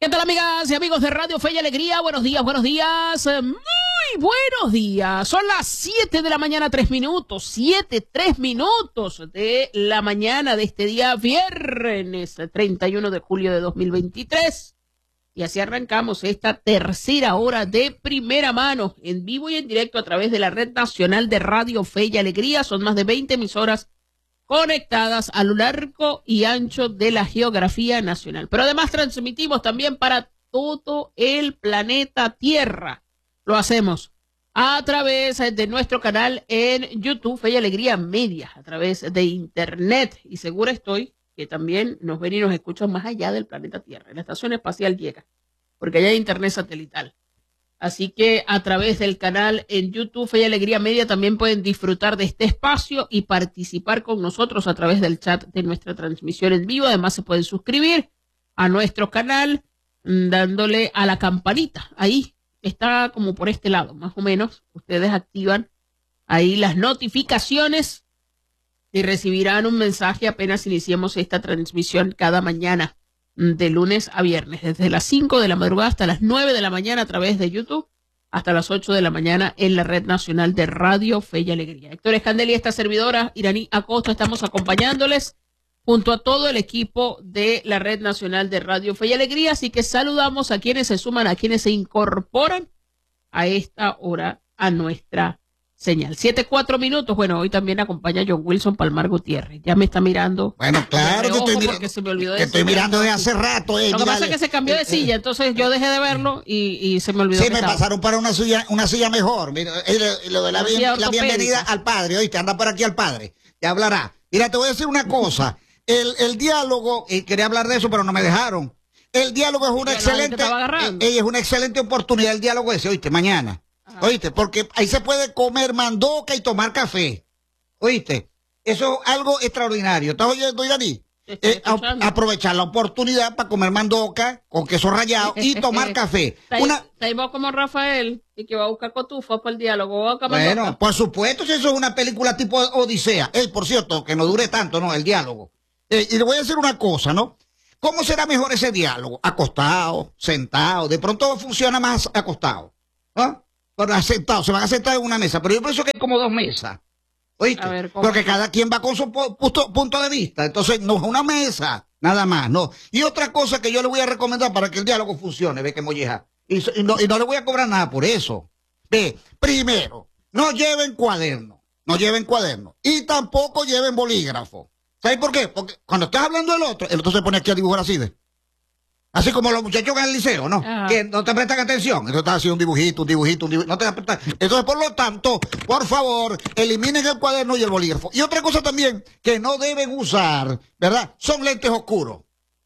¿Qué tal, amigas y amigos de Radio Fe y Alegría? Buenos días, buenos días. Muy buenos días. Son las 7 de la mañana, 3 minutos. 3 minutos de la mañana de este día viernes 31 de julio de 2023. Y así arrancamos esta tercera hora de primera mano, en vivo y en directo a través de la Red Nacional de Radio Fe y Alegría. Son más de 20 emisoras conectadas a lo largo y ancho de la geografía nacional. Pero además transmitimos también para todo el planeta Tierra. Lo hacemos a través de nuestro canal en YouTube, Fe y Alegría Media, a través de Internet. Y seguro estoy que también nos ven y nos escuchan más allá del planeta Tierra, en la Estación Espacial llega, porque allá hay Internet satelital. Así que a través del canal en YouTube, Fe y Alegría Media, también pueden disfrutar de este espacio y participar con nosotros a través del chat de nuestra transmisión en vivo. Además, se pueden suscribir a nuestro canal dándole a la campanita. Ahí está como por este lado, más o menos. Ustedes activan ahí las notificaciones y recibirán un mensaje apenas iniciemos esta transmisión cada mañana, de lunes a viernes, desde las 5 de la madrugada hasta las 9 de la mañana a través de YouTube, hasta las 8 de la mañana en la Red Nacional de Radio Fe y Alegría. Héctor Escandel y esta servidora, Iraní Acosta, estamos acompañándoles junto a todo el equipo de la Red Nacional de Radio Fe y Alegría, así que saludamos a quienes se suman, a quienes se incorporan a esta hora a nuestra señal. 7:04 minutos. Bueno, hoy también acompaña John Wilson Palmar Gutiérrez. Ya me está mirando. Bueno, claro que estoy mirando. Se me olvidó que estoy mirando desde hace rato. Lo que pasa es que se cambió de silla, entonces yo dejé de verlo y se me olvidó. Sí, me pasaron para una silla mejor. Mira, lo de la bienvenida al padre. Oíste, anda por aquí al padre. Ya hablará. Mira, te voy a decir una cosa. El diálogo, quería hablar de eso, pero no me dejaron. El diálogo es una es una excelente oportunidad. El diálogo ese, oíste, mañana. Oíste, porque ahí se puede comer mandoca y tomar café. Oíste, eso es algo extraordinario. ¿Estás oyendo, Iraní? Aprovechar la oportunidad para comer mandoca con queso rallado y tomar café. Vos como Rafael y que va a buscar cotufas para el diálogo. Bueno, por supuesto, si eso es una película tipo Odisea. Por cierto, que no dure tanto, ¿no? El diálogo. Y le voy a decir una cosa, ¿no? ¿Cómo será mejor ese diálogo? Acostado, sentado. De pronto funciona más acostado, ¿no? Sentado, se van a sentar en una mesa, pero yo pienso que hay como dos mesas, ¿oíste? Porque cada quien va con su punto de vista, entonces no es una mesa, nada más, no. Y otra cosa que yo le voy a recomendar para que el diálogo funcione, ve que molleja, y no le voy a cobrar nada por eso. Ve, primero, no lleven cuaderno, y tampoco lleven bolígrafo. ¿Sabes por qué? Porque cuando estás hablando del otro, el otro se pone aquí a dibujar así, así como los muchachos en el liceo, ¿no? Ajá. Que no te prestan atención. Entonces estás haciendo un dibujito. No te prestan. Entonces, por lo tanto, por favor, eliminen el cuaderno y el bolígrafo. Y otra cosa también que no deben usar, ¿verdad? Son lentes oscuros.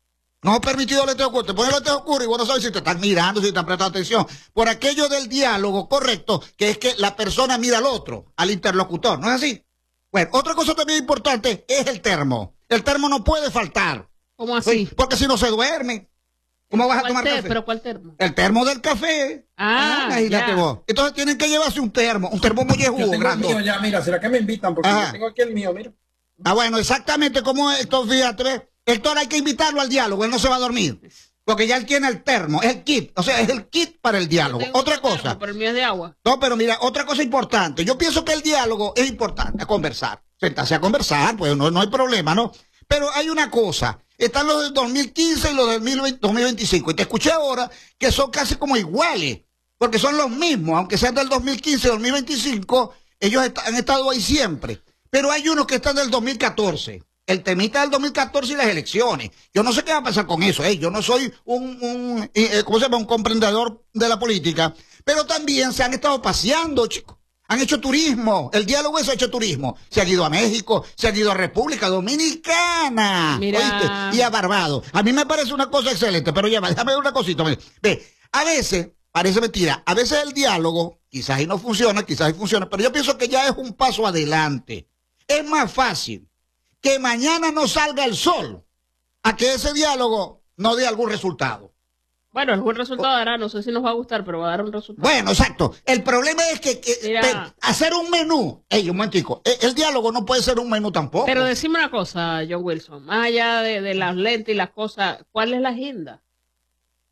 No he permitido lentes oscuros. Te pones lentes oscuros y vos no sabes si te están mirando, si te están prestando atención. Por aquello del diálogo correcto, que es que la persona mira al otro, al interlocutor. ¿No es así? Bueno, otra cosa también importante es el termo. El termo no puede faltar. ¿Cómo así? Porque si no se duerme. ¿Cómo vas a tomar café? ¿Pero cuál termo? El termo del café. Imagínate vos. Entonces tienen que llevarse un termo mollejudo, grande. El mío ya, mira, ¿será que me invitan? Porque yo tengo aquí el mío, mira. Bueno, exactamente como Héctor, fíjate, ¿ves? Héctor hay que invitarlo al diálogo, él no se va a dormir. Porque ya él tiene el termo, es el kit, o sea, es el kit para el diálogo. Otra cosa. Termo, pero el mío es de agua. No, pero mira, otra cosa importante. Yo pienso que el diálogo es importante, a conversar. Sentarse a conversar, pues no hay problema, ¿no? Pero hay una cosa. Están los del 2015 y los del 2025. Y te escuché ahora que son casi como iguales, porque son los mismos, aunque sean del 2015 y 2025, ellos han estado ahí siempre. Pero hay unos que están del 2014. El temita del 2014 y las elecciones. Yo no sé qué va a pasar con eso. Yo no soy un comprendedor de la política. Pero también se han estado paseando, chicos. Han hecho turismo, el diálogo es hecho turismo. Se han ido a México, se han ido a República Dominicana, ¿oíste? Y a Barbados. A mí me parece una cosa excelente, pero ya, déjame ver una cosita. Ve, a veces, parece mentira, a veces el diálogo, quizás ahí no funciona, quizás ahí funciona, pero yo pienso que ya es un paso adelante. Es más fácil que mañana no salga el sol a que ese diálogo no dé algún resultado. Bueno, algún resultado dará, no sé si nos va a gustar, pero va a dar un resultado. Bueno, exacto. El problema es que hacer un menú, un momentico, el diálogo no puede ser un menú tampoco. Pero decime una cosa, John Wilson, más allá de las lentes y las cosas, ¿cuál es la agenda?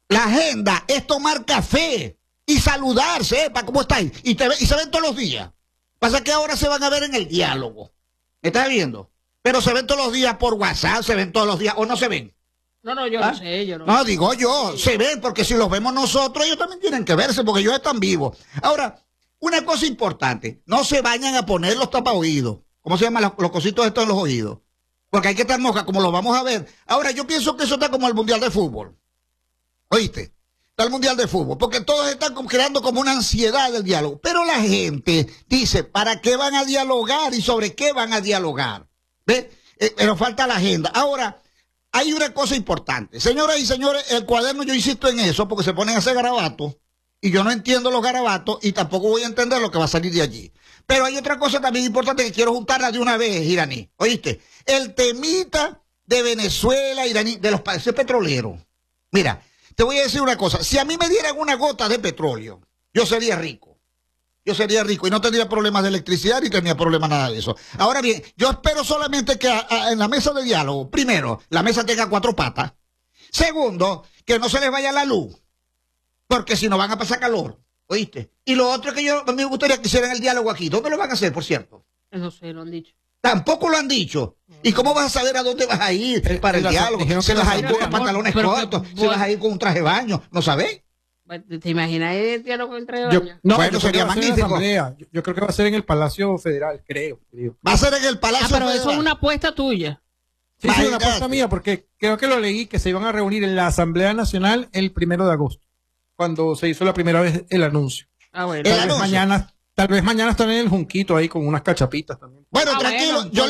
La agenda es tomar café y saludarse, ¿cómo estáis? Y se ven todos los días. Pasa que ahora se van a ver en el diálogo. ¿Me estás viendo? Pero se ven todos los días por WhatsApp, se ven todos los días, o no se ven. No, yo no sé, yo no. No, digo yo, se ven, porque si los vemos nosotros, ellos también tienen que verse, porque ellos están vivos. Ahora, una cosa importante, no se vayan a poner los tapaoídos. ¿Cómo se llaman los cositos estos en los oídos? Porque hay que estar mosca, como los vamos a ver. Ahora, yo pienso que eso está como el Mundial de Fútbol. ¿Oíste? Está el Mundial de Fútbol, porque todos están creando como una ansiedad del diálogo. Pero la gente dice, ¿para qué van a dialogar y sobre qué van a dialogar? ¿Ves? Pero falta la agenda. Ahora, hay una cosa importante. Señoras y señores, el cuaderno, yo insisto en eso, porque se ponen a hacer garabatos, y yo no entiendo los garabatos, y tampoco voy a entender lo que va a salir de allí. Pero hay otra cosa también importante que quiero juntarla de una vez, Iraní. ¿Oíste? El temita de Venezuela, Iraní, de los países petroleros. Mira, te voy a decir una cosa. Si a mí me dieran una gota de petróleo, yo sería rico. Yo sería rico y no tendría problemas de electricidad ni tendría problemas nada de eso. Ahora bien, yo espero solamente que en la mesa de diálogo, primero, la mesa tenga 4 patas. Segundo, que no se les vaya la luz, porque si no van a pasar calor, ¿oíste? Y lo otro es que a mí me gustaría que hicieran el diálogo aquí. ¿Dónde lo van a hacer, por cierto? No sé, lo han dicho. Tampoco lo han dicho. ¿Y cómo vas a saber a dónde vas a ir para el diálogo? Si vas a ir con pantalones cortos, si vas a ir con un traje de baño, ¿no sabés? ¿Te imaginas el diálogo entre baños? No, bueno, sería magnífico. Yo creo que va a ser en el Palacio Federal, creo. Va a ser en el Palacio pero Federal. eso es una apuesta tuya. Sí, una apuesta mía, porque creo que lo leí, que se iban a reunir en la Asamblea Nacional el 1 de agosto, cuando se hizo la primera vez el anuncio. Ah, bueno. Tal vez mañana están en el Junquito ahí con unas cachapitas también. Bueno, tranquilo, bueno,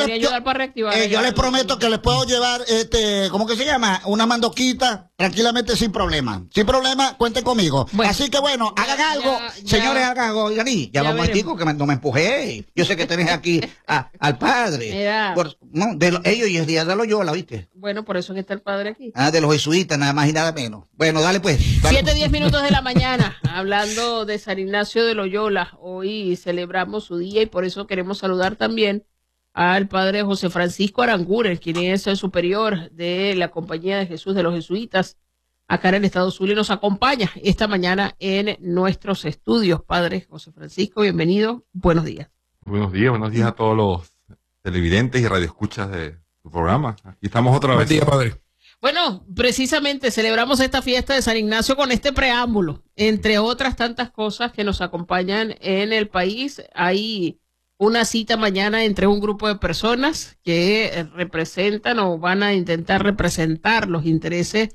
yo les prometo que les puedo llevar, ¿cómo que se llama? Una mandoquita, tranquilamente, sin problema. Sin problema, cuenten conmigo. Bueno, así que bueno, hagan algo. Señores, hagan algo. Ya vamos a que no me empujé. Yo sé que tenés aquí al padre. Ellos y el día de Loyola, ¿viste? Bueno, por eso que está el padre aquí. De los jesuitas, nada más y nada menos. Bueno, dale pues. 7:10 minutos de la mañana, hablando de San Ignacio de Loyola. Hoy celebramos su día y por eso queremos saludar también al padre José Francisco Aranguren, quien es el superior de la Compañía de Jesús de los Jesuitas acá en el estado Zulia, y nos acompaña esta mañana en nuestros estudios. Padre José Francisco, bienvenido, buenos días. Buenos días a todos los televidentes y radioescuchas de tu programa. Aquí estamos otra vez. Buen día, padre. Bueno, precisamente celebramos esta fiesta de San Ignacio con este preámbulo, entre otras tantas cosas que nos acompañan en el país. Hay una cita mañana entre un grupo de personas que representan o van a intentar representar los intereses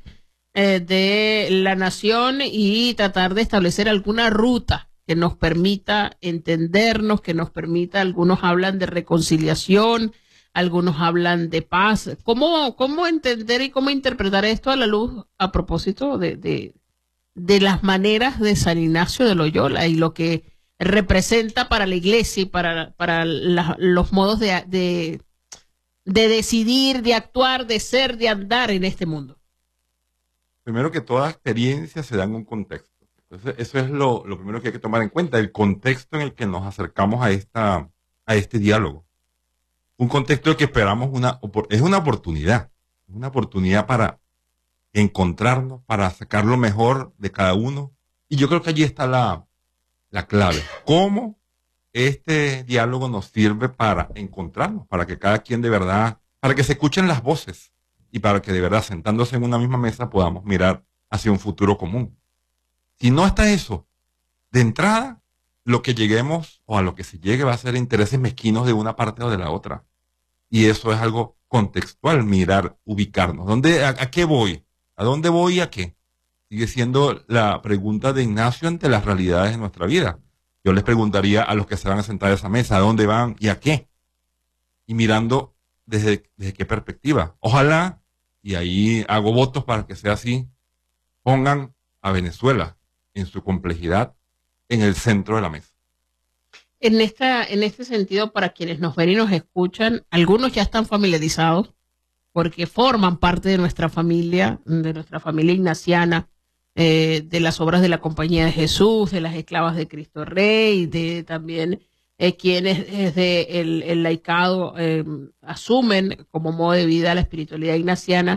de la nación y tratar de establecer alguna ruta que nos permita entendernos, que nos permita, algunos hablan de reconciliación, algunos hablan de paz. ¿Cómo entender y cómo interpretar esto a la luz a propósito de las maneras de San Ignacio de Loyola y lo que representa para la iglesia y para los modos de decidir, de actuar, de ser, de andar en este mundo? Primero que toda experiencia se da en un contexto. Entonces, eso es lo primero que hay que tomar en cuenta, el contexto en el que nos acercamos a este diálogo. Un contexto que esperamos es una oportunidad para encontrarnos, para sacar lo mejor de cada uno. Y yo creo que allí está la clave. ¿Cómo este diálogo nos sirve para encontrarnos? Para que cada quien de verdad, para que se escuchen las voces y para que de verdad, sentándose en una misma mesa, podamos mirar hacia un futuro común. Si no está eso, de entrada, lo que lleguemos o a lo que se llegue va a ser intereses mezquinos de una parte o de la otra. Y eso es algo contextual, mirar, ubicarnos. ¿A qué voy? ¿A dónde voy y a qué? Sigue siendo la pregunta de Ignacio ante las realidades de nuestra vida. Yo les preguntaría a los que se van a sentar a esa mesa, ¿a dónde van y a qué? Y mirando desde qué perspectiva. Ojalá, y ahí hago votos para que sea así, pongan a Venezuela en su complejidad en el centro de la mesa. En este sentido, para quienes nos ven y nos escuchan, algunos ya están familiarizados porque forman parte de nuestra familia ignaciana, de las obras de la Compañía de Jesús, de las esclavas de Cristo Rey, de también quienes desde el laicado asumen como modo de vida la espiritualidad ignaciana.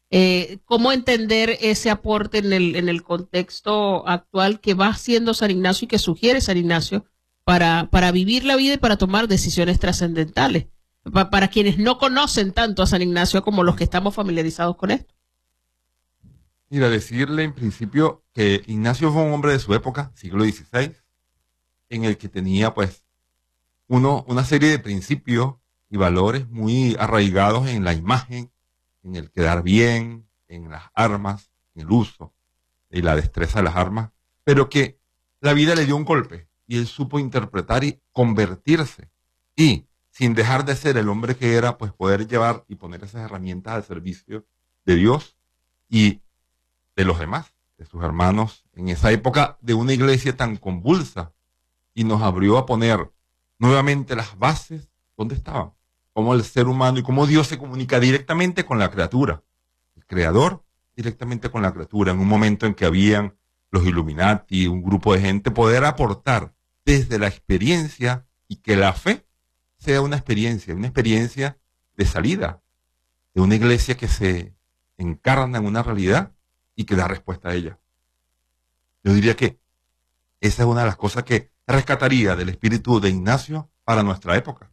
¿Cómo entender ese aporte en el contexto actual que va haciendo San Ignacio y que sugiere San Ignacio para vivir la vida y para tomar decisiones trascendentales? Para quienes no conocen tanto a San Ignacio como los que estamos familiarizados con esto. Mira, decirle en principio que Ignacio fue un hombre de su época, siglo XVI, en el que tenía pues una serie de principios y valores muy arraigados en la imagen, en el quedar bien, en las armas, en el uso y la destreza de las armas, pero que la vida le dio un golpe y él supo interpretar y convertirse y sin dejar de ser el hombre que era, pues poder llevar y poner esas herramientas al servicio de Dios y de los demás, de sus hermanos, en esa época de una iglesia tan convulsa, y nos abrió a poner nuevamente las bases donde estaban, cómo el ser humano y cómo Dios se comunica directamente con la criatura, el creador directamente con la criatura, en un momento en que habían los Illuminati, un grupo de gente, poder aportar desde la experiencia y que la fe sea una experiencia de salida, de una iglesia que se encarna en una realidad y que da respuesta a ella. Yo diría que esa es una de las cosas que rescataría del espíritu de Ignacio para nuestra época.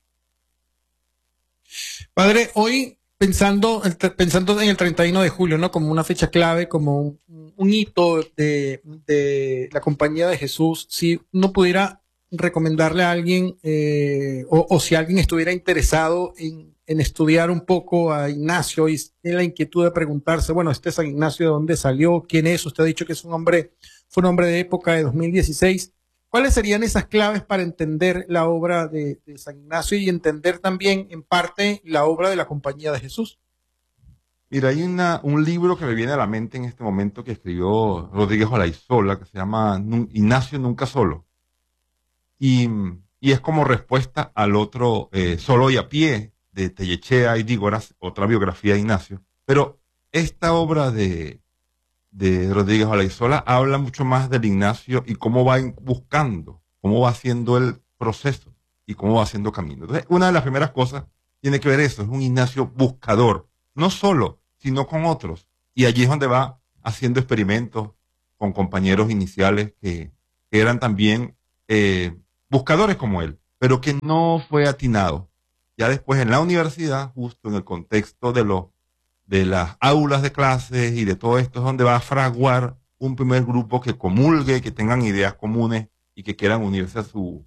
Padre, hoy pensando en el 31 de julio, ¿no? Como una fecha clave, como un hito de la Compañía de Jesús, si uno pudiera recomendarle a alguien o si alguien estuviera interesado en estudiar un poco a Ignacio y en la inquietud de preguntarse, bueno, San Ignacio, ¿de dónde salió? ¿Quién es? Usted ha dicho que fue un hombre de época de 2016. ¿Cuáles serían esas claves para entender la obra de San Ignacio y entender también, en parte, la obra de la Compañía de Jesús? Mira, hay un libro que me viene a la mente en este momento que escribió Rodríguez Olaizola, que se llama Ignacio Nunca Solo. Y es como respuesta al otro Solo y a Pie, de Tellechea y Dígoras, otra biografía de Ignacio. Pero esta obra de Rodríguez Olaizola habla mucho más del Ignacio y cómo va buscando, cómo va haciendo el proceso y cómo va haciendo camino. Entonces, una de las primeras cosas tiene que ver eso, es un Ignacio buscador, no solo, sino con otros. Y allí es donde va haciendo experimentos con compañeros iniciales que eran también buscadores como él, pero que no fue atinado. Ya después en la universidad, justo en el contexto de las aulas de clases y de todo esto, es donde va a fraguar un primer grupo que comulgue, que tengan ideas comunes y que quieran unirse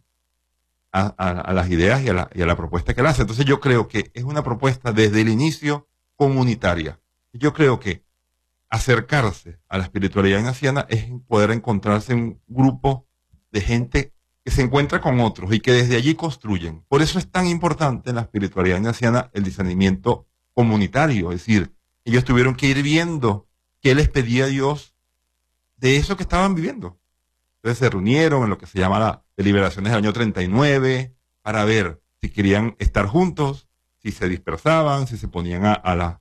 a las ideas y a la propuesta que él hace. Entonces yo creo que es una propuesta desde el inicio comunitaria. Yo creo que acercarse a la espiritualidad ignaciana es poder encontrarse en un grupo de gente que se encuentra con otros y que desde allí construyen. Por eso es tan importante en la espiritualidad ignaciana el discernimiento comunitario, es decir, ellos tuvieron que ir viendo qué les pedía Dios de eso que estaban viviendo. Entonces se reunieron en lo que se llama las deliberaciones del año 39 para ver si querían estar juntos, si se dispersaban, si se ponían a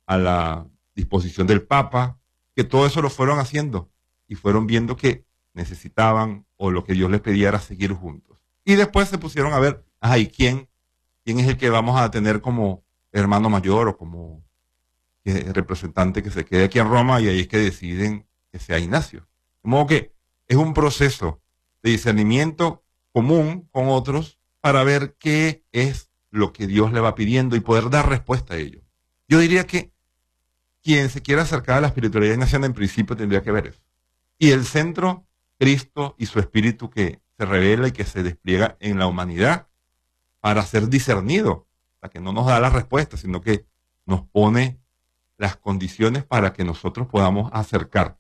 la disposición del Papa, que todo eso lo fueron haciendo y fueron viendo que necesitaban o lo que Dios les pedía era seguir juntos. Y después se pusieron a ver, ¿y quién es el que vamos a tener como hermano mayor o como representante que se quede aquí en Roma? Y ahí es que deciden que sea Ignacio. De modo que es un proceso de discernimiento común con otros para ver qué es lo que Dios le va pidiendo y poder dar respuesta a ello. Yo diría que quien se quiera acercar a la espiritualidad ignaciana en principio tendría que ver eso. Y el centro, Cristo y su espíritu que se revela y que se despliega en la humanidad para ser discernido, para que no nos da la respuesta, sino que nos pone las condiciones para que nosotros podamos acercar.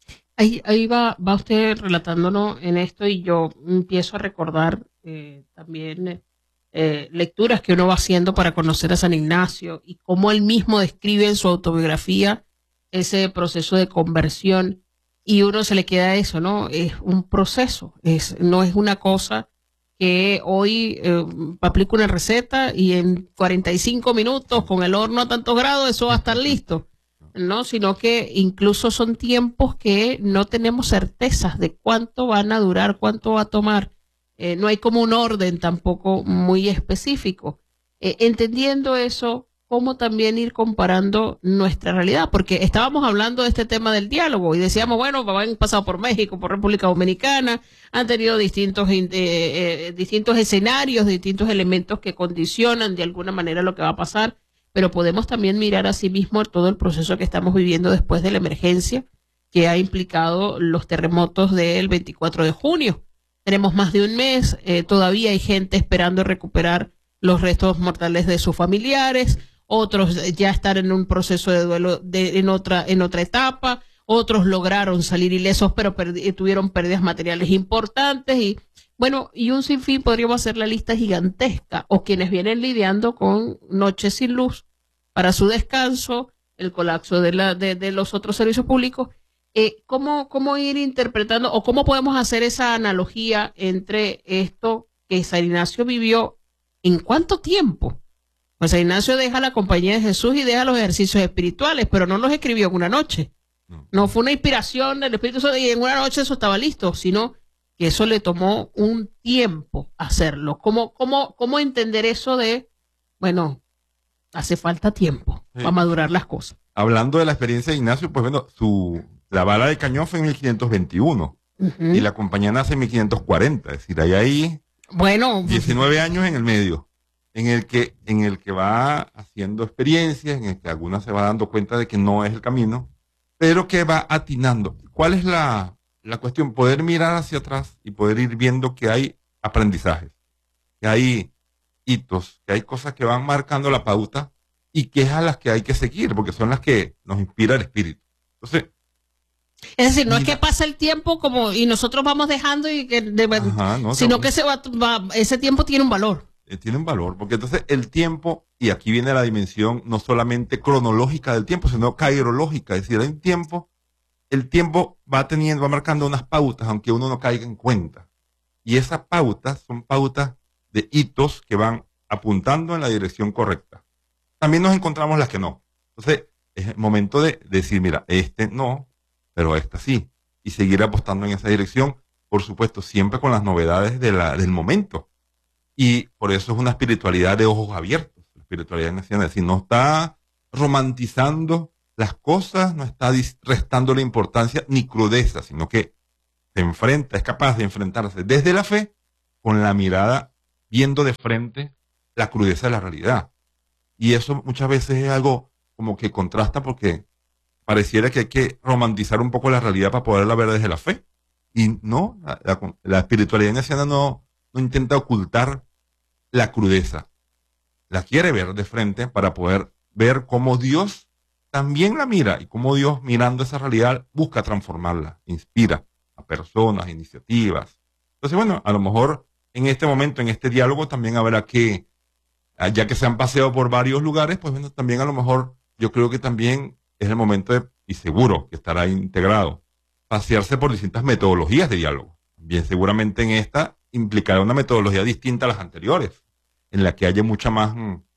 Ahí va usted relatándonos en esto y yo empiezo a recordar también lecturas que uno va haciendo para conocer a San Ignacio y cómo él mismo describe en su autobiografía ese proceso de conversión y uno se le queda eso, ¿no? Es un proceso, no es una cosa que hoy aplico una receta y en 45 minutos con el horno a tantos grados eso va a estar listo, ¿no? Sino que incluso son tiempos que no tenemos certezas de cuánto van a durar, cuánto va a tomar. No hay como un orden tampoco muy específico. Entendiendo eso, cómo también ir comparando nuestra realidad, porque estábamos hablando de este tema del diálogo y decíamos, bueno, han pasado por México, por República Dominicana, han tenido distintos escenarios, distintos elementos que condicionan de alguna manera lo que va a pasar, pero podemos también mirar a sí mismo todo el proceso que estamos viviendo después de la emergencia que ha implicado los terremotos del 24 de junio. Tenemos más de un mes, todavía hay gente esperando recuperar los restos mortales de sus familiares, otros ya están en un proceso de duelo en otra etapa, otros lograron salir ilesos, pero tuvieron pérdidas materiales importantes y bueno, y un sinfín, podríamos hacer la lista gigantesca, o quienes vienen lidiando con noches sin luz para su descanso, el colapso de los otros servicios públicos. ¿Cómo ir interpretando o cómo podemos hacer esa analogía entre esto que San Ignacio vivió en cuánto tiempo? Pues San Ignacio deja la compañía de Jesús y deja los ejercicios espirituales, pero no los escribió en una noche. No fue una inspiración del Espíritu Santo y en una noche eso estaba listo, sino que eso le tomó un tiempo hacerlo. ¿Cómo entender eso de, bueno, hace falta tiempo para madurar las cosas? Hablando de la experiencia de Ignacio, pues bueno, la bala de cañón fue en 1521 y la compañía nace en 1540, es decir, hay bueno, 19 años en el medio, en el que va haciendo experiencias, en el que algunas se va dando cuenta de que no es el camino, pero que va atinando. ¿Cuál es la cuestión? Poder mirar hacia atrás y poder ir viendo que hay aprendizajes, que hay hitos, que hay cosas que van marcando la pauta y que es a las que hay que seguir, porque son las que nos inspira el espíritu. Entonces, es decir, no es que pasa el tiempo como y nosotros vamos dejando y sino que ese tiempo tiene un valor. Tiene un valor, porque entonces el tiempo, y aquí viene la dimensión no solamente cronológica del tiempo, sino cairológica, es decir, hay un tiempo, el tiempo va marcando unas pautas, aunque uno no caiga en cuenta. Y esas pautas son pautas de hitos que van apuntando en la dirección correcta. También nos encontramos las que no. Entonces, es el momento de decir, mira, este no, pero esta sí. Y seguir apostando en esa dirección, por supuesto, siempre con las novedades del momento. Y por eso es una espiritualidad de ojos abiertos. La espiritualidad nacional, es decir, no está romantizando las cosas, no está restando la importancia ni crudeza, sino que se enfrenta, es capaz de enfrentarse desde la fe con la mirada viendo de frente la crudeza de la realidad. Y eso muchas veces es algo como que contrasta porque pareciera que hay que romantizar un poco la realidad para poderla ver desde la fe. Y no, la espiritualidad nacional no intenta ocultar la crudeza. La quiere ver de frente para poder ver cómo Dios también la mira y cómo Dios, mirando esa realidad, busca transformarla, inspira a personas, iniciativas. Entonces, bueno, a lo mejor en este momento, en este diálogo, también habrá que, ya que se han paseado por varios lugares, pues bueno, también a lo mejor yo creo que también es el momento y seguro que estará integrado, pasearse por distintas metodologías de diálogo. Bien, seguramente en esta implicará una metodología distinta a las anteriores, en la que haya mucha más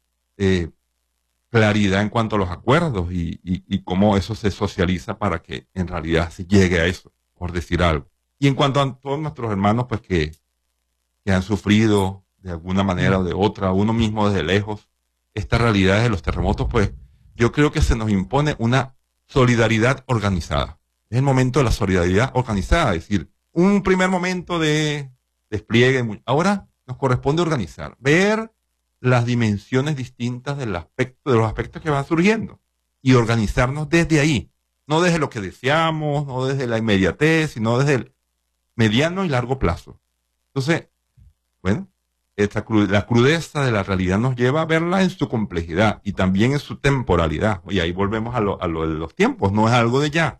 claridad en cuanto a los acuerdos y cómo eso se socializa para que en realidad se llegue a eso, por decir algo. Y en cuanto a todos nuestros hermanos, pues que han sufrido de alguna manera o de otra, uno mismo desde lejos, estas realidades de los terremotos, pues yo creo que se nos impone una solidaridad organizada. Es el momento de la solidaridad organizada, es decir, un primer momento de despliegue. Ahora nos corresponde organizar, ver las dimensiones distintas de los aspectos que van surgiendo y organizarnos desde ahí, no desde lo que deseamos, no desde la inmediatez, sino desde el mediano y largo plazo. Entonces, bueno, la crudeza de la realidad nos lleva a verla en su complejidad y también en su temporalidad. Y ahí volvemos a lo de los tiempos, no es algo de ya.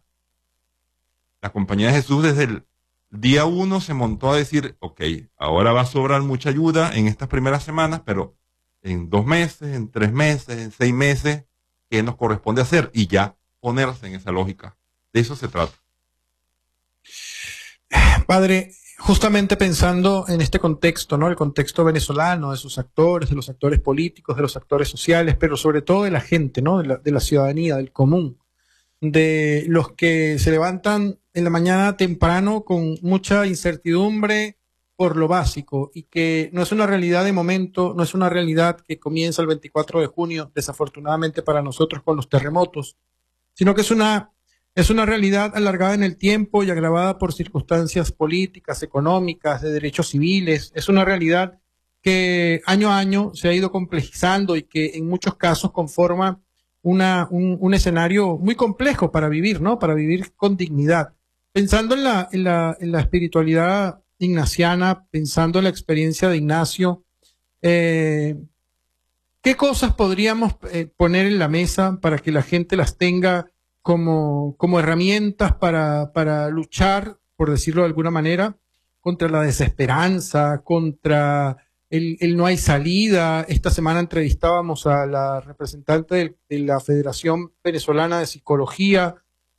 La compañía de Jesús desde el día 1 se montó a decir, ok, ahora va a sobrar mucha ayuda en estas primeras semanas, pero en 2 meses, en 3 meses, en 6 meses, ¿qué nos corresponde hacer? Y ya ponerse en esa lógica. De eso se trata. Padre, justamente pensando en este contexto, ¿no? El contexto venezolano, de sus actores, de los actores políticos, de los actores sociales, pero sobre todo de la gente, ¿no? De la ciudadanía, del común, de los que se levantan en la mañana temprano con mucha incertidumbre, por lo básico y que no es una realidad de momento, no es una realidad que comienza el 24 de junio, desafortunadamente para nosotros con los terremotos, sino que es una realidad alargada en el tiempo y agravada por circunstancias políticas, económicas, de derechos civiles. Es una realidad que año a año se ha ido complejizando y que en muchos casos conforma un escenario muy complejo para vivir, ¿no? Para vivir con dignidad. Pensando en la espiritualidad ignaciana, pensando en la experiencia de Ignacio, ¿qué cosas podríamos poner en la mesa para que la gente las tenga como herramientas para luchar, por decirlo de alguna manera, contra la desesperanza, contra el no hay salida? Esta semana entrevistábamos a la representante de la Federación Venezolana de Psicología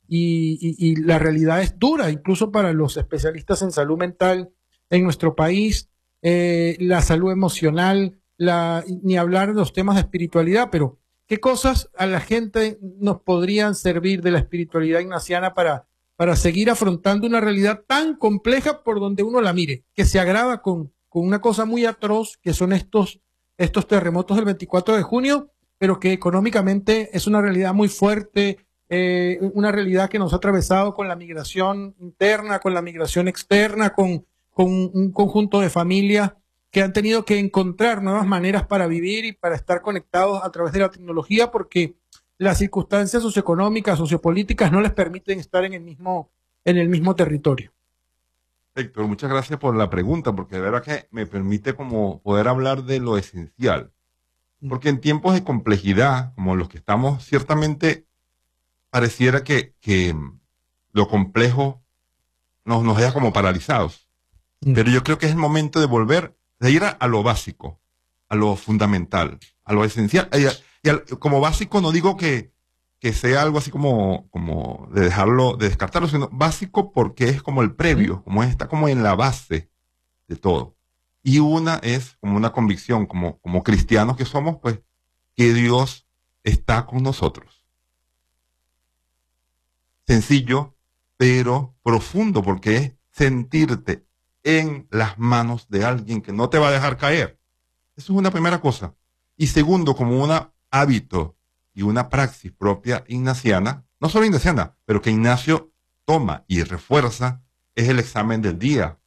y la realidad es dura, incluso para los especialistas en salud mental en nuestro país, la salud emocional, ni hablar de los temas de espiritualidad, pero ¿qué cosas a la gente nos podrían servir de la espiritualidad ignaciana para seguir afrontando una realidad tan compleja por donde uno la mire, que se agrava con una cosa muy atroz, que son estos terremotos del 24 de junio, pero que económicamente es una realidad muy fuerte, una realidad que nos ha atravesado con la migración interna, con la migración externa, con un conjunto de familias que han tenido que encontrar nuevas maneras para vivir y para estar conectados a través de la tecnología, porque las circunstancias socioeconómicas, sociopolíticas no les permiten estar en el mismo territorio. Héctor, muchas gracias por la pregunta, porque de verdad que me permite como poder hablar de lo esencial. Porque en tiempos de complejidad, como los que estamos, ciertamente pareciera que lo complejo nos deja como paralizados. Pero yo creo que es el momento de volver, de ir a lo básico, a lo fundamental, a lo esencial. Como básico no digo que sea algo así como de dejarlo, de descartarlo, sino básico porque es como el previo, como está como en la base de todo. Y una es como una convicción, como cristianos que somos, pues, que Dios está con nosotros. Sencillo, pero profundo, porque es sentirte en las manos de alguien que no te va a dejar caer. Eso es una primera cosa. Y segundo, como un hábito y una praxis propia ignaciana, no solo ignaciana, pero que Ignacio toma y refuerza, es el examen del día.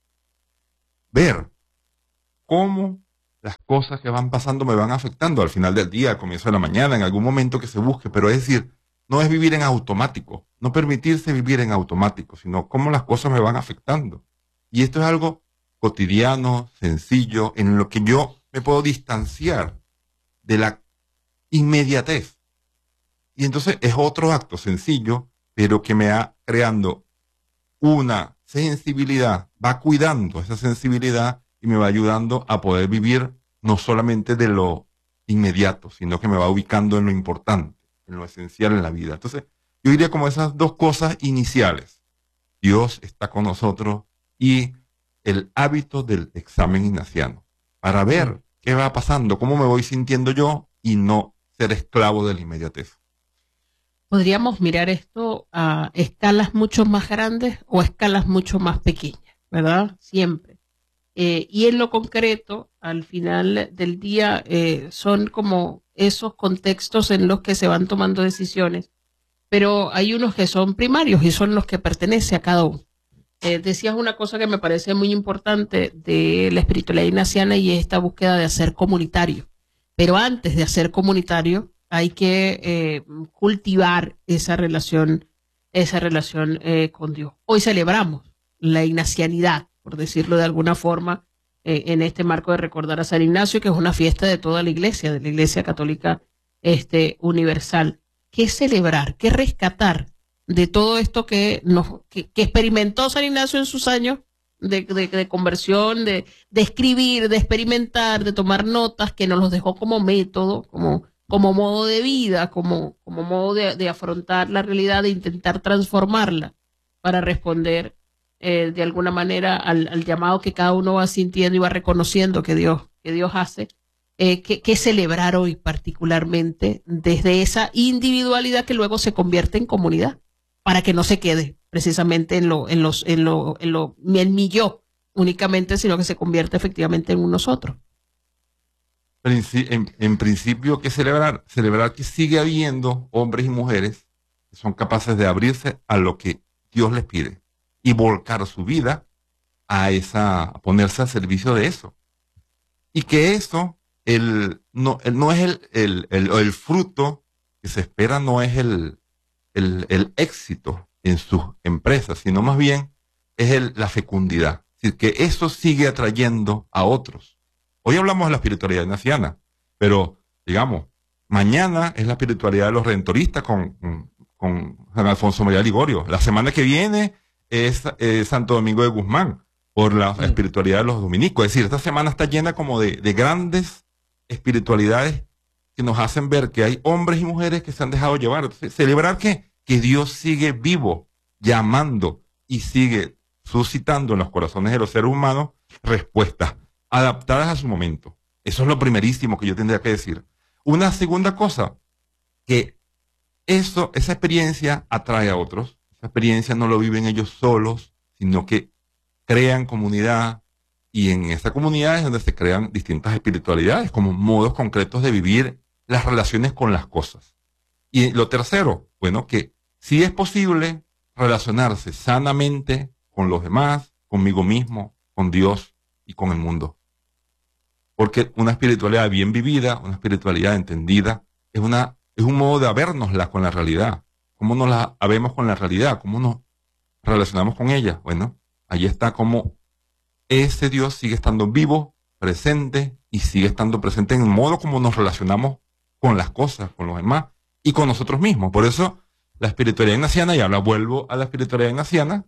Ver cómo las cosas que van pasando me van afectando al final del día, al comienzo de la mañana, en algún momento que se busque, pero es decir, no es vivir en automático, no permitirse vivir en automático, sino cómo las cosas me van afectando. Y esto es algo cotidiano, sencillo, en lo que yo me puedo distanciar de la inmediatez. Y entonces es otro acto sencillo, pero que me va creando una sensibilidad, va cuidando esa sensibilidad y me va ayudando a poder vivir no solamente de lo inmediato, sino que me va ubicando en lo importante, en lo esencial en la vida. Entonces, yo diría como esas dos cosas iniciales. Dios está con nosotros y el hábito del examen ignaciano, para ver qué va pasando, cómo me voy sintiendo yo y no ser esclavo de la inmediatez. Podríamos mirar esto a escalas mucho más grandes o a escalas mucho más pequeñas, ¿verdad? Siempre. Y en lo concreto, al final del día, son como esos contextos en los que se van tomando decisiones, pero hay unos que son primarios y son los que pertenecen a cada uno. Decías una cosa que me parece muy importante de la espiritualidad ignaciana y es esta búsqueda de hacer comunitario. Pero antes de hacer comunitario hay que cultivar esa relación con Dios. Hoy celebramos la ignacianidad, por decirlo de alguna forma, en este marco de recordar a San Ignacio, que es una fiesta de toda la iglesia, de la Iglesia Católica universal. ¿Qué celebrar? ¿Qué rescatar de todo esto que experimentó San Ignacio en sus años de conversión, de escribir, de experimentar, de tomar notas, que nos los dejó como método, como modo de vida, como modo de afrontar la realidad, de intentar transformarla para responder de alguna manera al llamado que cada uno va sintiendo y va reconociendo que Dios hace? ¿Qué celebrar hoy particularmente desde esa individualidad que luego se convierte en comunidad, para que no se quede precisamente en mi yo, únicamente, sino que se convierte efectivamente en un nosotros. En principio, ¿qué celebrar? Celebrar que sigue habiendo hombres y mujeres que son capaces de abrirse a lo que Dios les pide y volcar su vida a ponerse al servicio de eso. Y que eso, no es el fruto que se espera, no es el éxito en sus empresas, sino más bien es la fecundidad. Es decir, que eso sigue atrayendo a otros. Hoy hablamos de la espiritualidad ignaciana, pero, digamos, mañana es la espiritualidad de los redentoristas con San Alfonso María Ligorio. La semana que viene es Santo Domingo de Guzmán, por la espiritualidad de los dominicos. Es decir, esta semana está llena como de grandes espiritualidades que nos hacen ver que hay hombres y mujeres que se han dejado llevar. Entonces, celebrar que Dios sigue vivo, llamando y sigue suscitando en los corazones de los seres humanos respuestas adaptadas a su momento. Eso es lo primerísimo que yo tendría que decir. Una segunda cosa, que esa experiencia atrae a otros. Esa experiencia no lo viven ellos solos, sino que crean comunidad, y en esa comunidad es donde se crean distintas espiritualidades, como modos concretos de vivir las relaciones con las cosas. Y lo tercero, bueno, que sí es posible relacionarse sanamente con los demás, conmigo mismo, con Dios y con el mundo. Porque una espiritualidad bien vivida, una espiritualidad entendida, es un modo de habérnosla con la realidad. ¿Cómo nos la habemos con la realidad? ¿Cómo nos relacionamos con ella? Bueno, ahí está como ese Dios sigue estando vivo, presente, y sigue estando presente en el modo como nos relacionamos con las cosas, con los demás y con nosotros mismos. Por eso la espiritualidad ignaciana, y ahora vuelvo a la espiritualidad ignaciana,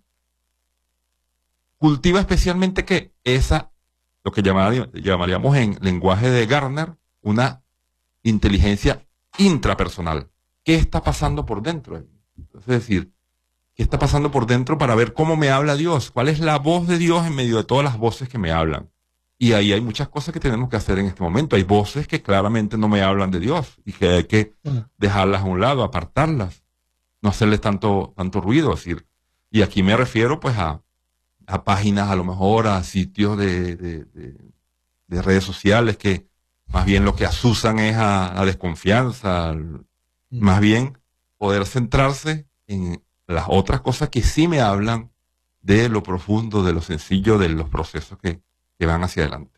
cultiva especialmente lo que llamaríamos en lenguaje de Gardner, una inteligencia intrapersonal. ¿Qué está pasando por dentro? Es decir, ¿qué está pasando por dentro para ver cómo me habla Dios? ¿Cuál es la voz de Dios en medio de todas las voces que me hablan? Y ahí hay muchas cosas que tenemos que hacer en este momento. Hay voces que claramente no me hablan de Dios y que hay que dejarlas a un lado, apartarlas, no hacerles tanto ruido. Es decir, y aquí me refiero pues a páginas, a lo mejor a sitios de redes sociales que más bien lo que asusan es a desconfianza, más bien poder centrarse en las otras cosas que sí me hablan de lo profundo, de lo sencillo, de los procesos que van hacia adelante.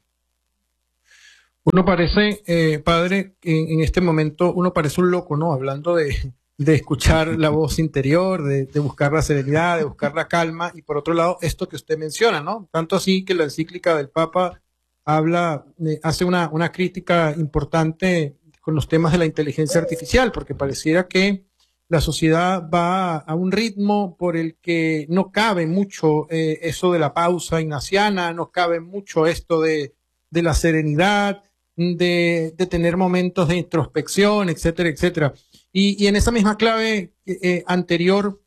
Uno parece, padre, en este momento uno parece un loco, ¿no? Hablando de escuchar la voz interior, de buscar la serenidad, de buscar la calma, y por otro lado, esto que usted menciona, ¿no? Tanto así que la encíclica del Papa hace una crítica importante con los temas de la inteligencia artificial, porque pareciera que la sociedad va a un ritmo por el que no cabe mucho eso de la pausa ignaciana, no cabe mucho esto de la serenidad, de tener momentos de introspección, etcétera, etcétera. Y en esa misma clave anterior,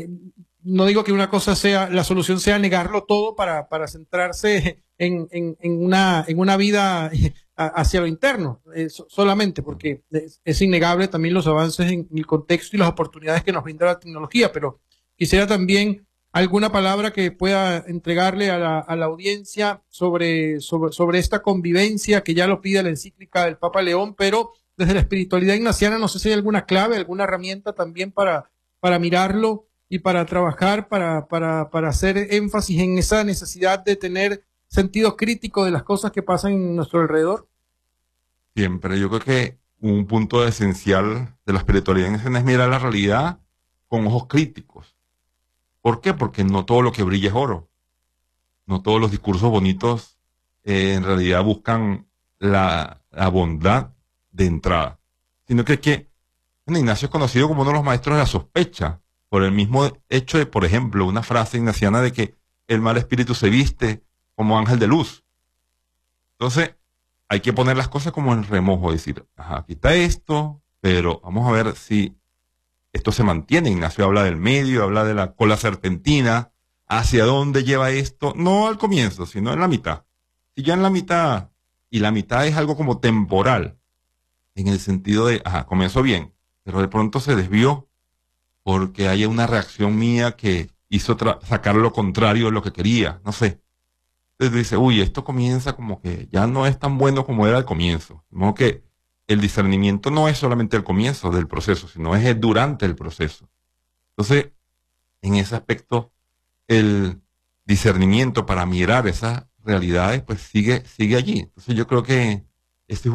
no digo que una cosa la solución sea negarlo todo para centrarse en una vida hacia lo interno, solamente, porque es innegable también los avances en el contexto y las oportunidades que nos brinda la tecnología, pero quisiera también alguna palabra que pueda entregarle a la audiencia sobre esta convivencia que ya lo pide la encíclica del Papa León, pero desde la espiritualidad ignaciana. No sé si hay alguna clave, alguna herramienta también para mirarlo y para trabajar, para hacer énfasis en esa necesidad de tener sentido crítico de las cosas que pasan en nuestro alrededor. Siempre, yo creo que un punto esencial de la espiritualidad ignaciana es mirar la realidad con ojos críticos. ¿Por qué? Porque no todo lo que brilla es oro. No todos los discursos bonitos en realidad buscan la bondad de entrada, sino que Ignacio es conocido como uno de los maestros de la sospecha, por el mismo hecho de, por ejemplo, una frase ignaciana de que el mal espíritu se viste como ángel de luz. Entonces, hay que poner las cosas como en remojo, decir, ajá, aquí está esto, pero vamos a ver si esto se mantiene. Ignacio habla del medio, habla de la cola serpentina, hacia dónde lleva esto, no al comienzo, sino en la mitad. Si ya en la mitad, y la mitad es algo como temporal, en el sentido de, ajá, comenzó bien, pero de pronto se desvió porque hay una reacción mía que hizo sacar lo contrario de lo que quería, no sé. Entonces tú dices, uy, esto comienza como que ya no es tan bueno como era al comienzo. De modo que el discernimiento no es solamente el comienzo del proceso, sino es el durante el proceso. Entonces, en ese aspecto, el discernimiento para mirar esas realidades, pues sigue allí. Entonces yo creo que este es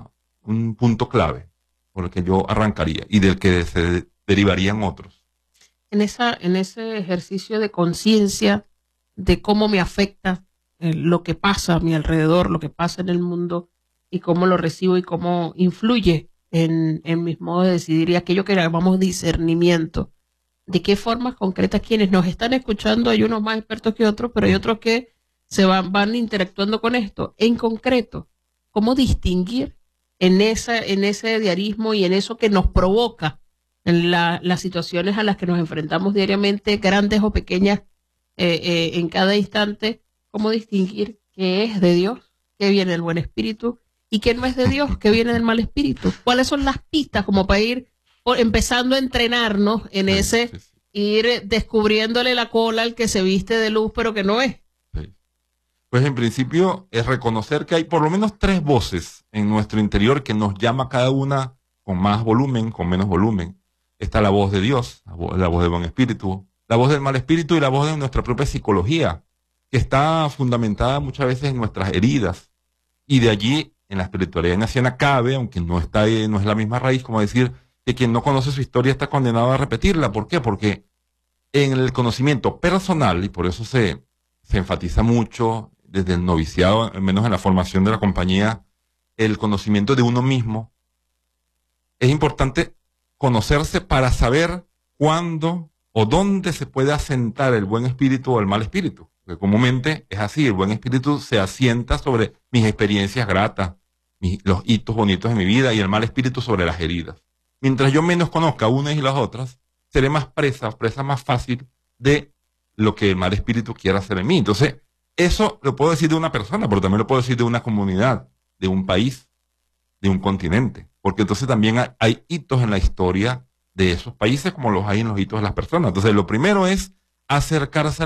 un punto clave por el que yo arrancaría y del que se derivarían otros. En ese ejercicio de conciencia de cómo me afecta lo que pasa a mi alrededor, lo que pasa en el mundo y cómo lo recibo y cómo influye en mis modos de decidir y aquello que llamamos discernimiento. De qué formas concretas quienes nos están escuchando, hay unos más expertos que otros, pero hay otros que van interactuando con esto. En concreto, ¿cómo distinguir en ese diarismo y en eso que nos provoca en las situaciones a las que nos enfrentamos diariamente, grandes o pequeñas, en cada instante? ¿Cómo distinguir qué es de Dios, qué viene del buen espíritu y qué no es de Dios, qué viene del mal espíritu? ¿Cuáles son las pistas como para ir empezando a entrenarnos en ese, ir descubriéndole la cola al que se viste de luz pero que no es? Sí. Pues en principio es reconocer que hay por lo menos 3 voces en nuestro interior que nos llama cada una con más volumen, con menos volumen. Está la voz de Dios, la voz del buen espíritu, la voz del mal espíritu y la voz de nuestra propia psicología, que está fundamentada muchas veces en nuestras heridas. Y de allí, en la espiritualidad ignaciana cabe, aunque no es la misma raíz, como decir que quien no conoce su historia está condenado a repetirla. ¿Por qué? Porque en el conocimiento personal, y por eso se enfatiza mucho desde el noviciado, al menos en la formación de la compañía, el conocimiento de uno mismo, es importante conocerse para saber cuándo o dónde se puede asentar el buen espíritu o el mal espíritu. Porque comúnmente es así, el buen espíritu se asienta sobre mis experiencias gratas, los hitos bonitos de mi vida, y el mal espíritu sobre las heridas. Mientras yo menos conozca unas y las otras, seré más presa más fácil de lo que el mal espíritu quiera hacer en mí. Entonces, eso lo puedo decir de una persona, pero también lo puedo decir de una comunidad, de un país, de un continente. Porque entonces también hay hitos en la historia de esos países como los hay en los hitos de las personas. Entonces, lo primero es acercarse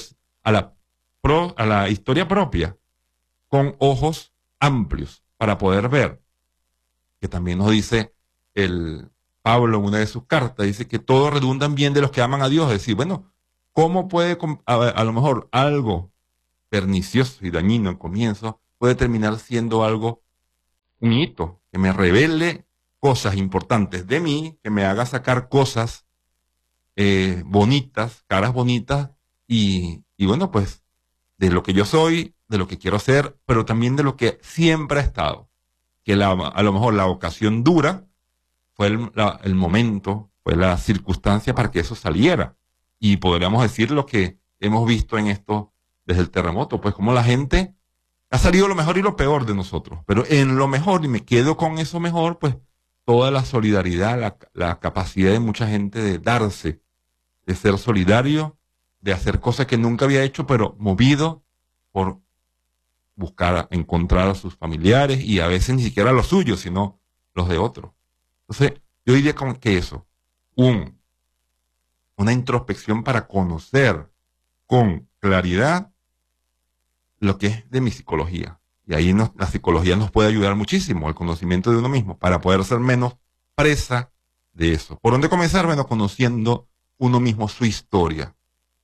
a la historia propia con ojos amplios para poder ver, que también nos dice el Pablo en una de sus cartas, dice que todo redunda en bien de los que aman a Dios. Es decir, bueno, ¿cómo puede a lo mejor algo pernicioso y dañino en comienzo puede terminar siendo algo, un hito, que me revele cosas importantes de mí, que me haga sacar cosas bonitas, caras bonitas, y bueno, pues de lo que yo soy, de lo que quiero ser, pero también de lo que siempre ha estado. Que a lo mejor la ocasión dura fue el momento, fue la circunstancia para que eso saliera. Y podríamos decir lo que hemos visto en esto desde el terremoto, pues como la gente ha salido lo mejor y lo peor de nosotros, pero en lo mejor, y me quedo con eso mejor, pues toda la solidaridad, la capacidad de mucha gente de darse, de ser solidario, de hacer cosas que nunca había hecho, pero movido por buscar, encontrar a sus familiares y a veces ni siquiera los suyos, sino los de otros. Entonces, yo diría como que eso, una introspección para conocer con claridad lo que es de mi psicología. Y ahí la psicología nos puede ayudar muchísimo, el conocimiento de uno mismo, para poder ser menos presa de eso. ¿Por dónde comenzar? Bueno, conociendo uno mismo su historia.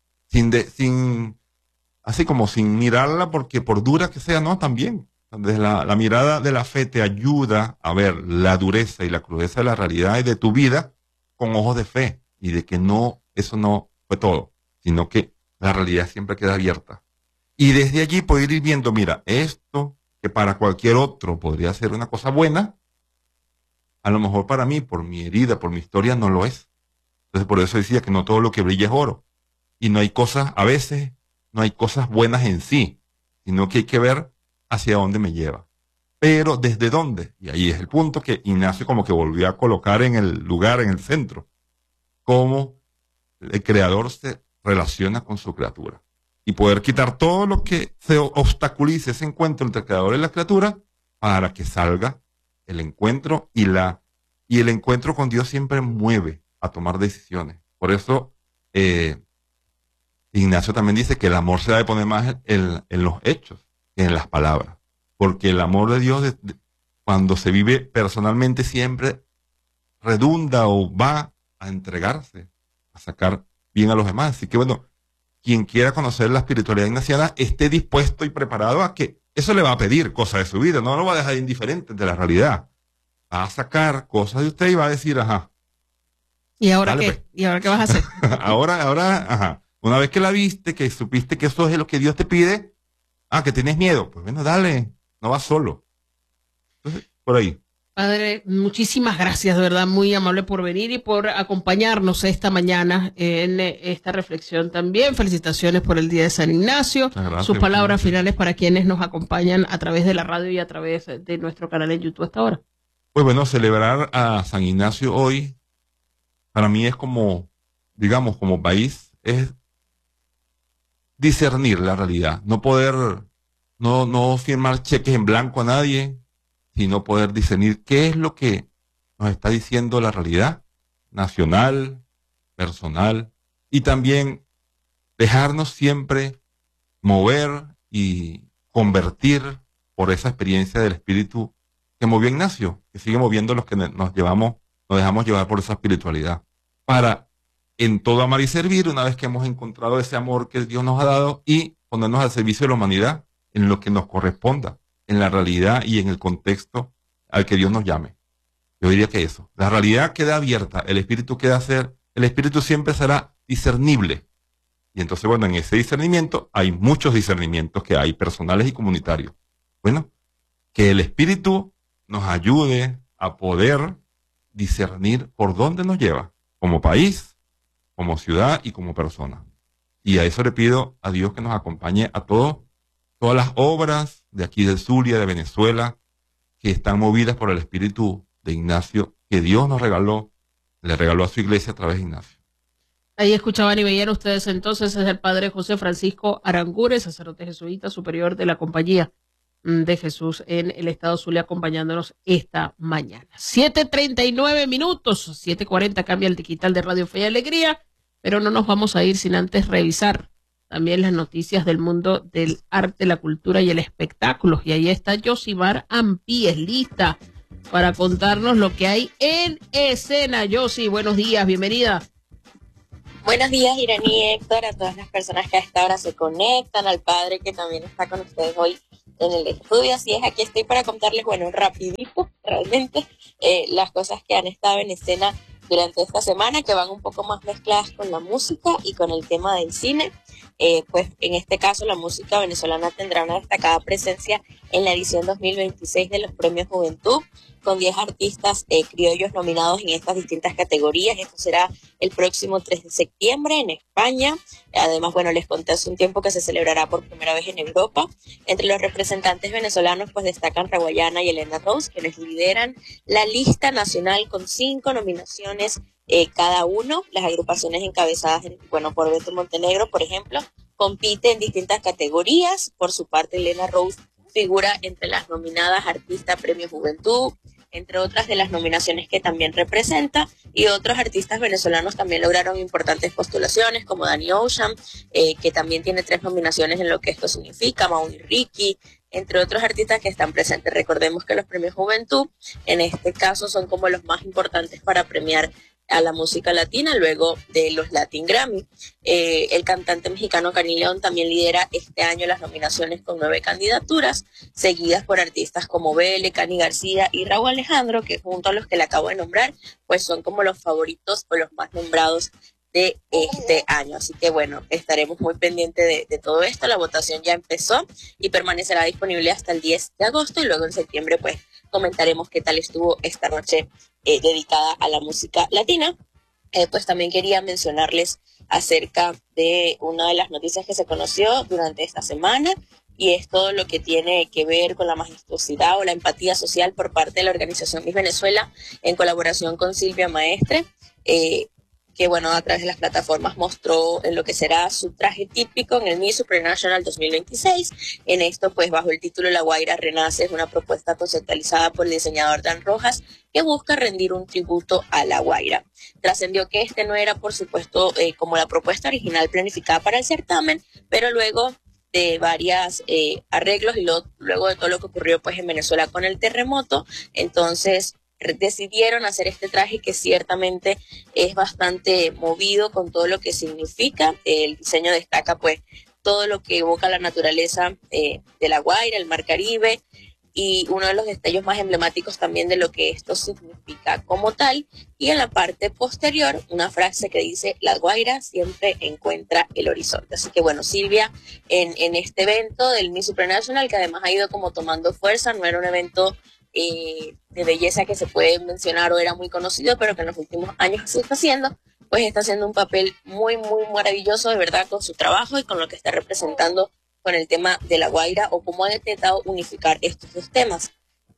Así como sin mirarla, porque por dura que sea, no, también. Desde la mirada de la fe te ayuda a ver la dureza y la crudeza de la realidad y de tu vida con ojos de fe, y de que no, eso no fue todo, sino que la realidad siempre queda abierta. Y desde allí poder ir viendo, mira, esto que para cualquier otro podría ser una cosa buena, a lo mejor para mí, por mi herida, por mi historia, no lo es. Entonces por eso decía que no todo lo que brilla es oro. Y no hay cosas, a veces, no hay cosas buenas en sí, sino que hay que ver hacia dónde me lleva. Pero ¿desde dónde? Y ahí es el punto que Ignacio como que volvió a colocar en el lugar, en el centro. Cómo el creador se relaciona con su criatura. Y poder quitar todo lo que se obstaculice ese encuentro entre el creador y la criatura para que salga el encuentro, y el encuentro con Dios siempre mueve a tomar decisiones. Por eso Ignacio también dice que el amor se debe poner más en los hechos que en las palabras, porque el amor de Dios, cuando se vive personalmente, siempre redunda o va a entregarse, a sacar bien a los demás. Así que bueno, quien quiera conocer la espiritualidad ignaciana esté dispuesto y preparado a que eso le va a pedir cosas de su vida, no lo va a dejar indiferente de la realidad. Va a sacar cosas de usted y va a decir, ajá. ¿Y ahora dale, qué? pues. ¿Y ahora qué vas a hacer? ahora, ajá. Una vez que la viste, que supiste que eso es lo que Dios te pide, que tienes miedo, pues bueno, dale, no vas solo. Entonces, por ahí. Padre, muchísimas gracias, de verdad, muy amable por venir y por acompañarnos esta mañana en esta reflexión también. Felicitaciones por el Día de San Ignacio. Gracias, Sus palabras muchas finales para quienes nos acompañan a través de la radio y a través de nuestro canal en YouTube hasta ahora. Pues bueno, celebrar a San Ignacio hoy, para mí es como, digamos, como país, es discernir la realidad, no poder, no firmar cheques en blanco a nadie, sino poder discernir qué es lo que nos está diciendo la realidad nacional, personal, y también dejarnos siempre mover y convertir por esa experiencia del espíritu que movió Ignacio, que sigue moviendo los que nos dejamos llevar por esa espiritualidad, para en todo amar y servir, una vez que hemos encontrado ese amor que Dios nos ha dado, y ponernos al servicio de la humanidad en lo que nos corresponda, en la realidad y en el contexto al que Dios nos llame. Yo diría que eso. La realidad queda abierta, el espíritu el espíritu siempre será discernible. Y entonces, bueno, en ese discernimiento hay muchos discernimientos que hay, personales y comunitarios. Bueno, que el espíritu nos ayude a poder discernir por dónde nos lleva, como país, como ciudad y como persona. Y a eso le pido a Dios que nos acompañe a todas las obras de aquí del Zulia, de Venezuela, que están movidas por el espíritu de Ignacio, que Dios nos regaló, le regaló a su iglesia a través de Ignacio. Ahí escuchaban y veían ustedes entonces, es el padre José Francisco Arangures, sacerdote jesuita superior de la Compañía de Jesús en el estado Zulia, acompañándonos esta mañana. 7:39 minutos, 7:40 cambia el digital de Radio Fe y Alegría, pero no nos vamos a ir sin antes revisar también las noticias del mundo del arte, la cultura y el espectáculo. Y ahí está Yosimar Ampíes, lista para contarnos lo que hay en escena. Yosi, buenos días, bienvenida. Buenos días, Irani y Héctor, a todas las personas que a esta hora se conectan, al padre que también está con ustedes hoy en el estudio. Así es, aquí estoy para contarles, bueno, rapidito, realmente, las cosas que han estado en escena durante esta semana, que van un poco más mezcladas con la música y con el tema del cine. Pues en este caso la música venezolana tendrá una destacada presencia en la edición 2026 de los Premios Juventud, con 10 artistas criollos nominados en estas distintas categorías. Esto será el próximo 3 de septiembre en España. Además, bueno, les conté hace un tiempo que se celebrará por primera vez en Europa. Entre los representantes venezolanos, pues destacan Raguayana y Elena Rose, quienes lideran la lista nacional con 5 nominaciones cada uno. Las agrupaciones encabezadas, por Beto Montenegro, por ejemplo, compiten en distintas categorías. Por su parte, Elena Rose figura entre las nominadas Artista Premio Juventud, entre otras de las nominaciones que también representa, y otros artistas venezolanos también lograron importantes postulaciones, como Danny Ocean, que también tiene 3 nominaciones en lo que esto significa, Maui Ricky, entre otros artistas que están presentes. Recordemos que los Premios Juventud, en este caso, son como los más importantes para premiar a la música latina, luego de los Latin Grammy. El cantante mexicano Karim León también lidera este año las nominaciones con 9 candidaturas, seguidas por artistas como Bele, Cani García y Raúl Alejandro, que junto a los que le acabo de nombrar, pues son como los favoritos o los más nombrados de este año. Así que bueno, estaremos muy pendientes de todo esto. La votación ya empezó y permanecerá disponible hasta el 10 de agosto, y luego en septiembre pues comentaremos qué tal estuvo esta noche dedicada a la música latina. Pues también quería mencionarles acerca de una de las noticias que se conoció durante esta semana, y es todo lo que tiene que ver con la majestuosidad o la empatía social por parte de la organización Miss Venezuela, en colaboración con Silvia Maestre. que bueno, a través de las plataformas mostró en lo que será su traje típico en el Miss Supranational 2026. En esto, pues bajo el título La Guaira Renace, es una propuesta conceptualizada por el diseñador Dan Rojas que busca rendir un tributo a La Guaira. Trascendió que este no era, por supuesto, como la propuesta original planificada para el certamen, pero luego de varios arreglos y luego de todo lo que ocurrió pues en Venezuela con el terremoto, entonces decidieron hacer este traje que ciertamente es bastante movido con todo lo que significa. El diseño destaca pues todo lo que evoca la naturaleza de La Guaira, el Mar Caribe, y uno de los detalles más emblemáticos también de lo que esto significa como tal. Y en la parte posterior, una frase que dice: La Guaira siempre encuentra el horizonte. Así que bueno, Silvia, en este evento del Miss Supranational, que además ha ido como tomando fuerza, no era un evento de belleza que se puede mencionar o era muy conocido, pero que en los últimos años se está haciendo, pues está haciendo un papel muy, muy maravilloso, de verdad, con su trabajo y con lo que está representando con el tema de La Guaira, o cómo ha intentado unificar estos dos temas.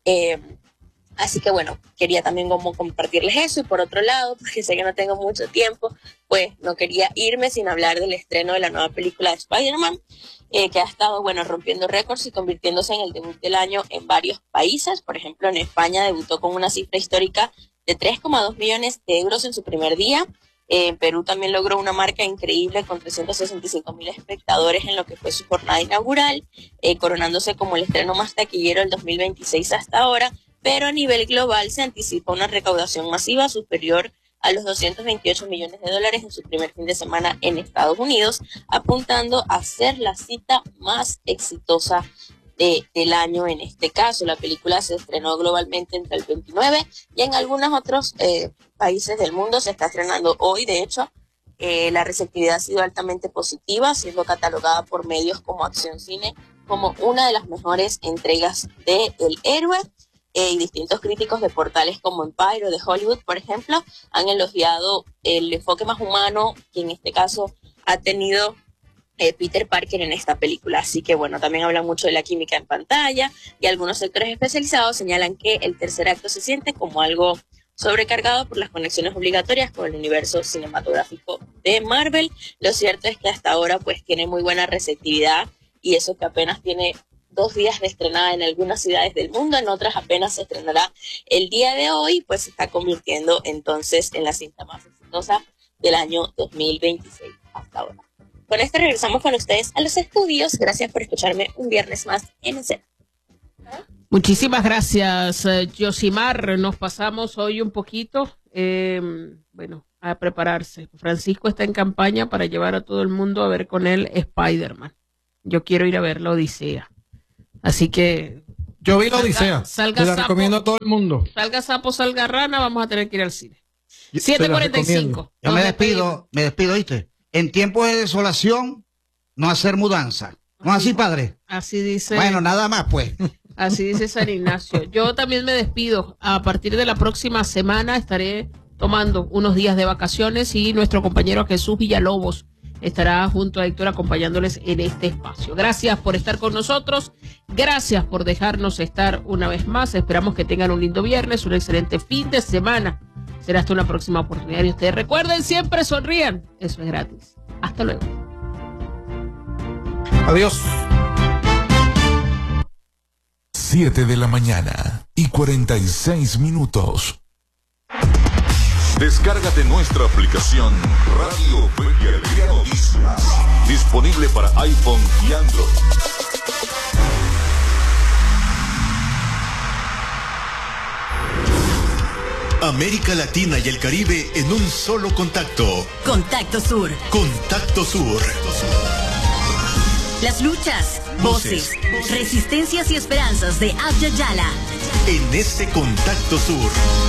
Así que bueno, quería también como compartirles eso. Y por otro lado, porque sé que no tengo mucho tiempo, pues no quería irme sin hablar del estreno de la nueva película de Spider-Man, que ha estado, bueno, rompiendo récords y convirtiéndose en el debut del año en varios países. Por ejemplo, en España debutó con una cifra histórica de 3,2 millones de euros en su primer día. En Perú también logró una marca increíble con 365.000 espectadores en lo que fue su jornada inaugural, coronándose como el estreno más taquillero del 2026 hasta ahora. Pero a nivel global se anticipa una recaudación masiva superior a los 228 millones de dólares en su primer fin de semana en Estados Unidos, apuntando a ser la cita más exitosa del año. En este caso, la película se estrenó globalmente entre el 29 y en algunos otros países del mundo se está estrenando hoy. De hecho, la receptividad ha sido altamente positiva, siendo catalogada por medios como Acción Cine como una de las mejores entregas de El Héroe. Y distintos críticos de portales como Empire o de Hollywood, por ejemplo, han elogiado el enfoque más humano que en este caso ha tenido Peter Parker en esta película. Así que bueno, también hablan mucho de la química en pantalla, y algunos sectores especializados señalan que el tercer acto se siente como algo sobrecargado por las conexiones obligatorias con el universo cinematográfico de Marvel. Lo cierto es que hasta ahora pues tiene muy buena receptividad, y eso que apenas tiene 2 días de estrenada en algunas ciudades del mundo, en otras apenas se estrenará el día de hoy, pues se está convirtiendo entonces en la cinta más exitosa del año 2026 hasta ahora. Con esto regresamos con ustedes a los estudios. Gracias por escucharme un viernes más en Escena. Muchísimas gracias, Yosimar. Nos pasamos hoy un poquito, bueno, a prepararse. Francisco está en campaña para llevar a todo el mundo a ver con él Spider-Man. Yo quiero ir a ver la Odisea. Así que yo vi la Odisea. Salga se la sapo, recomiendo a todo el mundo. Salga sapo, salga rana, vamos a tener que ir al cine. 7:45. Yo me despido, ¿viste? En tiempos de desolación, no hacer mudanza. ¿No es así, padre? Así dice. Bueno, nada más, pues. Así dice San Ignacio. Yo también me despido. A partir de la próxima semana estaré tomando unos días de vacaciones, y nuestro compañero Jesús Villalobos estará junto a Héctor acompañándoles en este espacio. Gracias por estar con nosotros. Gracias por dejarnos estar una vez más. Esperamos que tengan un lindo viernes, un excelente fin de semana. Será hasta una próxima oportunidad. Y ustedes recuerden, siempre sonrían. Eso es gratis. Hasta luego. Adiós. 7:46 Descárgate nuestra aplicación Radio Fe y Alegría Noticias, disponible para iPhone y Android. América Latina y el Caribe en un solo contacto. Contacto Sur. Contacto Sur. Las luchas, voces, resistencias y esperanzas de Abya Yala. En ese Contacto Sur.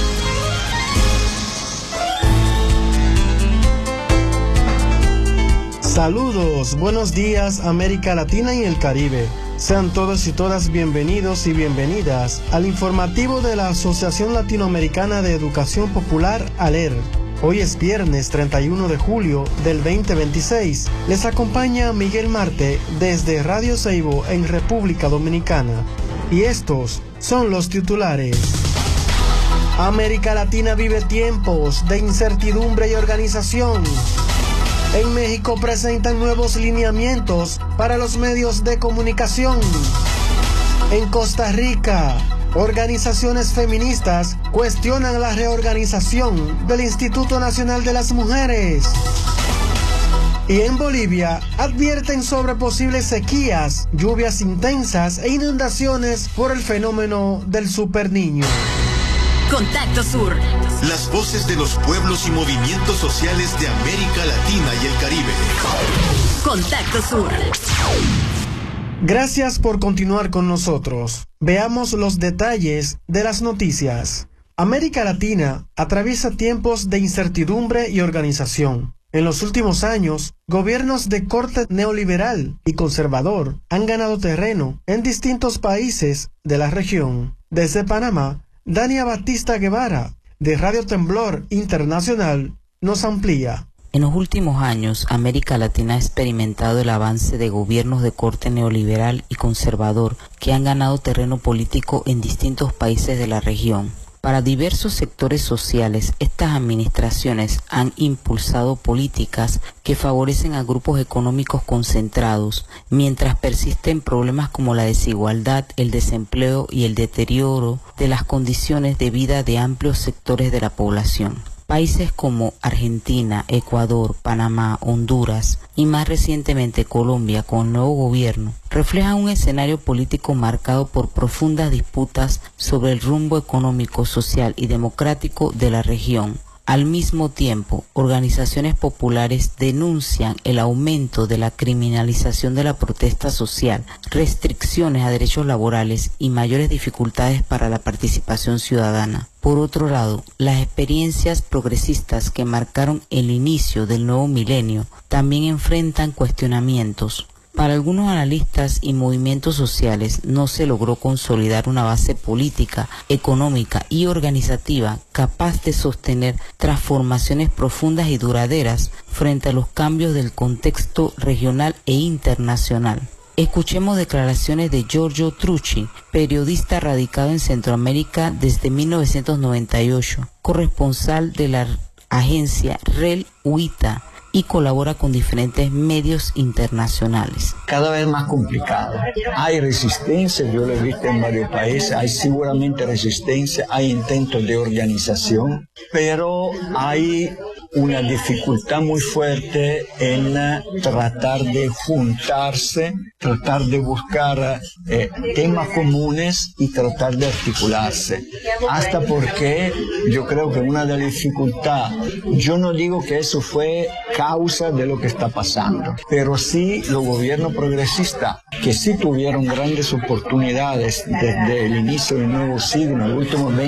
Saludos, buenos días América Latina y el Caribe. Sean todos y todas bienvenidos y bienvenidas al informativo de la Asociación Latinoamericana de Educación Popular, ALER. Hoy es viernes 31 de julio del 2026. Les acompaña Miguel Marte desde Radio Seibo en República Dominicana. Y estos son los titulares. América Latina vive tiempos de incertidumbre y organización. En México presentan nuevos lineamientos para los medios de comunicación. En Costa Rica, organizaciones feministas cuestionan la reorganización del Instituto Nacional de las Mujeres. Y en Bolivia advierten sobre posibles sequías, lluvias intensas e inundaciones por el fenómeno del superniño. Contacto Sur. Las voces de los pueblos y movimientos sociales de América Latina y el Caribe. Contacto Sur. Gracias por continuar con nosotros. Veamos los detalles de las noticias. América Latina atraviesa tiempos de incertidumbre y organización. En los últimos años, gobiernos de corte neoliberal y conservador han ganado terreno en distintos países de la región. Desde Panamá, Dania Batista Guevara, de Radio Temblor Internacional, nos amplía. En los últimos años, América Latina ha experimentado el avance de gobiernos de corte neoliberal y conservador que han ganado terreno político en distintos países de la región. Para diversos sectores sociales, estas administraciones han impulsado políticas que favorecen a grupos económicos concentrados, mientras persisten problemas como la desigualdad, el desempleo y el deterioro de las condiciones de vida de amplios sectores de la población. Países como Argentina, Ecuador, Panamá, Honduras y más recientemente Colombia con el nuevo gobierno reflejan un escenario político marcado por profundas disputas sobre el rumbo económico, social y democrático de la región. Al mismo tiempo, organizaciones populares denuncian el aumento de la criminalización de la protesta social, restricciones a derechos laborales y mayores dificultades para la participación ciudadana. Por otro lado, las experiencias progresistas que marcaron el inicio del nuevo milenio también enfrentan cuestionamientos. Para algunos analistas y movimientos sociales no se logró consolidar una base política, económica y organizativa capaz de sostener transformaciones profundas y duraderas frente a los cambios del contexto regional e internacional. Escuchemos declaraciones de Giorgio Trucci, periodista radicado en Centroamérica desde 1998, corresponsal de la agencia REL UITA, y colabora con diferentes medios internacionales. Cada vez más complicado. Hay resistencia, yo lo he visto en varios países, hay seguramente resistencia, hay intentos de organización, pero hay una dificultad muy fuerte en tratar de juntarse, tratar de buscar temas comunes y tratar de articularse. Hasta porque yo creo que una de las dificultades, yo no digo que eso fue causa de lo que está pasando, pero sí los gobiernos progresistas, que sí tuvieron grandes oportunidades desde el inicio del nuevo siglo, en los últimos 20